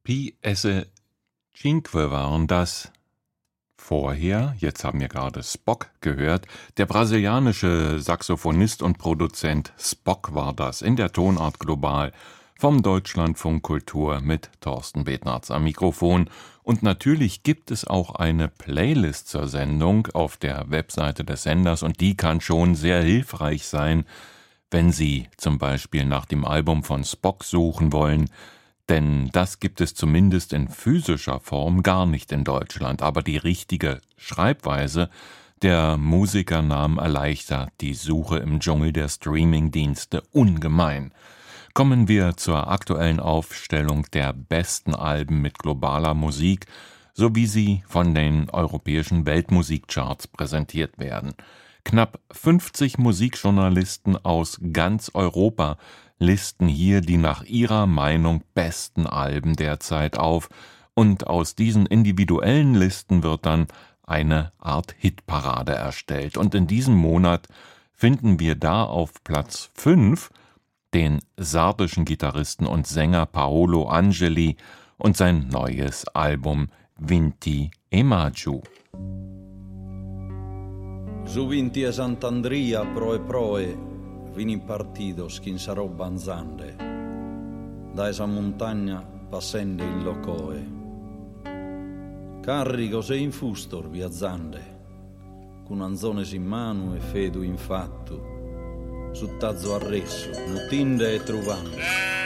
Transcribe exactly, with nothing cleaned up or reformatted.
Pi esse cinque waren das. Vorher, jetzt haben wir gerade Spock gehört, der brasilianische Saxophonist und Produzent Spock war das, in der Tonart Global, vom Deutschlandfunk Kultur mit Thorsten Bednarz am Mikrofon. Und natürlich gibt es auch eine Playlist zur Sendung auf der Webseite des Senders und die kann schon sehr hilfreich sein, wenn Sie zum Beispiel nach dem Album von Spock suchen wollen, denn das gibt es zumindest in physischer Form gar nicht in Deutschland, aber die richtige Schreibweise der Musikernamen erleichtert die Suche im Dschungel der Streamingdienste ungemein. Kommen wir zur aktuellen Aufstellung der besten Alben mit globaler Musik, so wie sie von den europäischen Weltmusikcharts präsentiert werden. Knapp fünfzig Musikjournalisten aus ganz Europa listen hier die nach ihrer Meinung besten Alben derzeit auf, und aus diesen individuellen Listen wird dann eine Art Hitparade erstellt. Und in diesem Monat finden wir da auf Platz fünf den sardischen Gitarristen und Sänger Paolo Angeli und sein neues Album Vinti e Maju. Su Vinti e Sant'Andria proe proe vini in partido schinsarò banzande da esa montagna passende in locoe carrico se in fustor viazzande con anzones in mano e fedu in fatto su tazzo arresso nutinde e truvande